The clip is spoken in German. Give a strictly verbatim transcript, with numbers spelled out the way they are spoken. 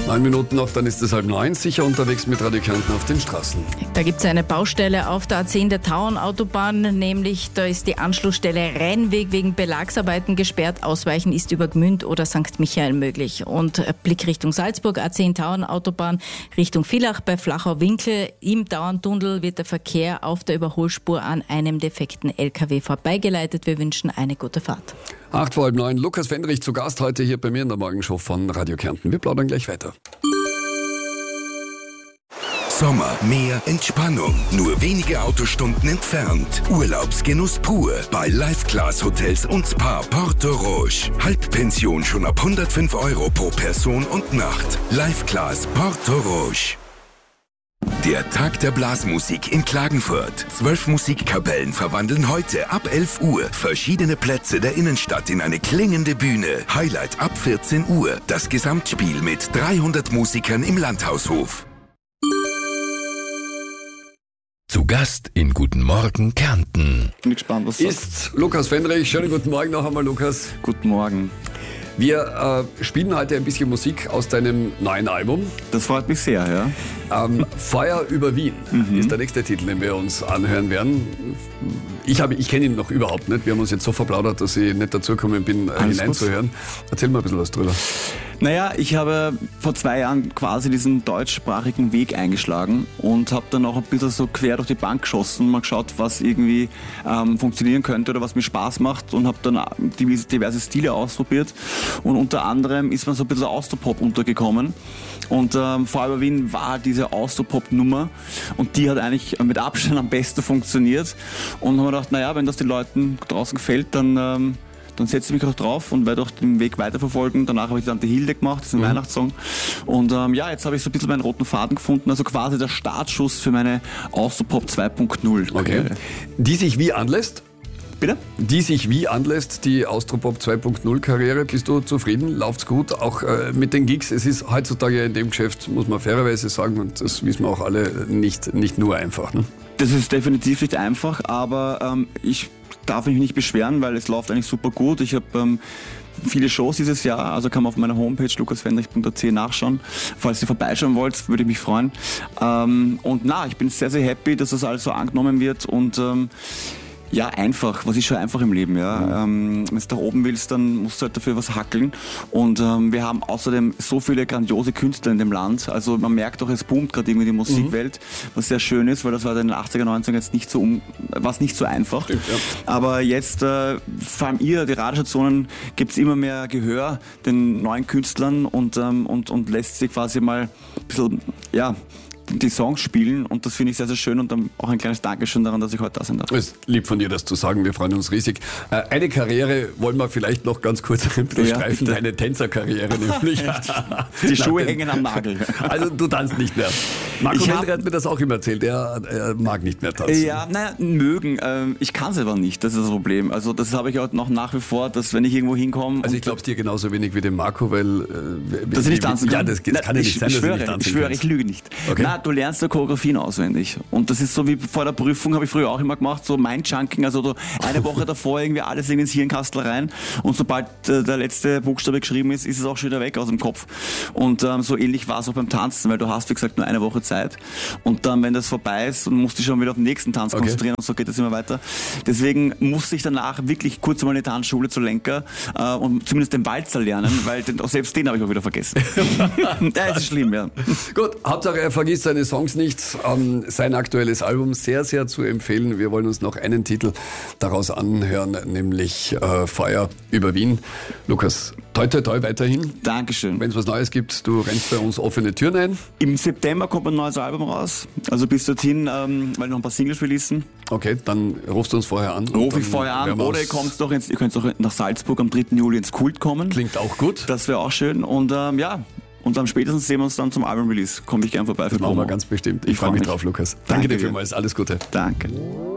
Neun Minuten noch, dann ist es halb neun. Sicher unterwegs mit Radio Kärnten auf den Straßen. Da gibt es eine Baustelle auf der A zehn der Tauernautobahn, nämlich da ist die Anschlussstelle Rheinweg wegen Belagsarbeiten gesperrt. Ausweichen ist über Gmünd oder Sankt Michael möglich. Und Blick Richtung Salzburg, A zehn Tauernautobahn Richtung Villach bei Flachau-Winkel. Im Tauerntunnel wird der Verkehr auf der Überholspur an einem defekten L K W vorbeigeleitet. Wir wünschen eine gute Fahrt. Acht vor halb neun, Lukas Fendrich zu Gast heute hier bei mir in der Morgenshow von Radio Kärnten. Wir plaudern gleich weiter. Sommer, Meer, Entspannung. Nur wenige Autostunden entfernt. Urlaubsgenuss pur bei Life Class Hotels und Spa Porto Roche. Halbpension schon ab hundertfünf Euro pro Person und Nacht. Life Class Porto Roche. Der Tag der Blasmusik in Klagenfurt. Zwölf Musikkapellen verwandeln heute ab elf Uhr verschiedene Plätze der Innenstadt in eine klingende Bühne. Highlight ab vierzehn Uhr. Das Gesamtspiel mit dreihundert Musikern im Landhaushof. Zu Gast in Guten Morgen Kärnten. Bin gespannt, was Ist Lukas Fendrich. Schönen guten Morgen noch einmal, Lukas. Guten Morgen. Wir äh, spielen heute ein bisschen Musik aus deinem neuen Album. Das freut mich sehr, ja. Ähm, Feuer über Wien mhm. ist der nächste Titel, den wir uns anhören werden. Ich, habe, ich kenne ihn noch überhaupt nicht. Wir haben uns jetzt so verplaudert, dass ich nicht dazugekommen bin, äh, hineinzuhören. Erzähl mal ein bisschen was drüber. Naja, ich habe vor zwei Jahren quasi diesen deutschsprachigen Weg eingeschlagen und habe dann auch ein bisschen so quer durch die Bank geschossen, mal geschaut, was irgendwie ähm, funktionieren könnte oder was mir Spaß macht und habe dann diverse Stile ausprobiert und unter anderem ist mir so ein bisschen Austropop untergekommen und ähm, Feuer über Wien war halt diese Austropop-Nummer und die hat eigentlich mit Abstand am besten funktioniert und haben wir gedacht, naja, wenn das den Leuten draußen gefällt, dann ähm, Dann setze ich mich auch drauf und werde auch den Weg weiterverfolgen. Danach habe ich dann die Hilde gemacht, das ist ein mhm. Weihnachtssong. Und ähm, ja, jetzt habe ich so ein bisschen meinen roten Faden gefunden, also quasi der Startschuss für meine Austropop zwei Punkt null. Okay. Die sich wie anlässt? Bitte? Die sich wie anlässt, die Austropop zwei Punkt null Karriere. Bist du zufrieden? Läuft's gut? Auch äh, mit den Gigs? Es ist heutzutage in dem Geschäft, muss man fairerweise sagen, und das wissen wir auch alle, nicht, nicht nur einfach. Ne? Das ist definitiv nicht einfach, aber ähm, ich darf mich nicht beschweren, weil es läuft eigentlich super gut. Ich habe ähm, viele Shows dieses Jahr, also kann man auf meiner Homepage lukas fendrich punkt a c nachschauen. Falls ihr vorbeischauen wollt, würde ich mich freuen. Ähm, und na, ich bin sehr, sehr happy, dass das alles so angenommen wird und ähm, ja, einfach. Was ist schon einfach im Leben, ja. Ähm, wenn du da oben willst, dann musst du halt dafür was hackeln. Und ähm, wir haben außerdem so viele grandiose Künstler in dem Land. Also man merkt auch, es boomt gerade irgendwie die Musikwelt, mhm. was sehr schön ist, weil das war in den achtziger, neunziger jetzt nicht so um, was nicht so einfach. Stimmt, ja. Aber jetzt, äh, vor allem ihr, die Radiostationen, gibt es immer mehr Gehör den neuen Künstlern und, ähm, und, und lässt sich quasi mal ein bisschen, ja, die Songs spielen und das finde ich sehr, sehr schön und dann auch ein kleines Dankeschön daran, dass ich heute da sein darf. Es ist lieb von dir, das zu sagen, wir freuen uns riesig. Eine Karriere wollen wir vielleicht noch ganz kurz bestreifen, ja, deine Tänzerkarriere nämlich. Die Schuhe hängen am Nagel. Also du tanzt nicht mehr. Marco Mendel hat mir das auch immer erzählt, er, er mag nicht mehr tanzen. Ja, naja, mögen, ähm, ich kann es aber nicht, das ist das Problem. Also das habe ich auch noch nach wie vor, dass wenn ich irgendwo hinkomme... Also ich glaube es dir genauso wenig wie dem Marco, weil... Äh, dass ich nicht tanzen kann? Ja, das, das Na, kann ja nicht ich, sein, ich dass schwöre, du nicht tanzen ich schwöre, kannst. ich lüge nicht. Okay. Na, du lernst ja Choreografien auswendig. Und das ist so wie vor der Prüfung, habe ich früher auch immer gemacht, so Mindjunking, also du eine Woche davor irgendwie alles in ins Hirnkastel rein und sobald äh, der letzte Buchstabe geschrieben ist, ist es auch schon wieder weg aus dem Kopf. Und ähm, so ähnlich war es auch beim Tanzen, weil du hast, wie gesagt, nur eine Woche Zeit und dann, wenn das vorbei ist, musst du dich schon wieder auf den nächsten Tanz okay. konzentrieren und so geht es immer weiter. Deswegen musste ich danach wirklich kurz mal in die Tanzschule zu Lenker äh, und zumindest den Walzer lernen, weil den, selbst den habe ich auch wieder vergessen. Das ist schlimm, ja. Gut, Hauptsache er vergisst seine Songs nicht. Ähm, sein aktuelles Album sehr, sehr zu empfehlen. Wir wollen uns noch einen Titel daraus anhören, nämlich äh, Feuer über Wien. Lukas, toi toi toi weiterhin. Dankeschön. Wenn es was Neues gibt, du rennst bei uns offene Türen ein. Im September kommt ein neues Album raus. Also bis dorthin, ähm, weil noch ein paar Singles releasen. Okay, dann rufst du uns vorher an. Ruf ich vorher an. Oder ihr kommt doch ins, ihr könnt doch nach Salzburg am dritten Juli ins Kult kommen. Klingt auch gut. Das wäre auch schön. Und ähm, ja, und dann spätestens sehen wir uns dann zum Album-Release. Komme ich gern vorbei für Das machen wir ganz bestimmt. Ich, ich freue mich drauf, Lukas. Danke, Danke dir vielmals. Alles Gute. Danke.